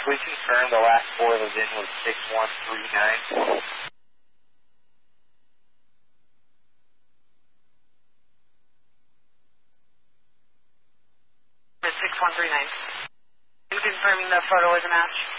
we confirm the last four of the VIN was 6139? 6139. You confirming the photo was a match?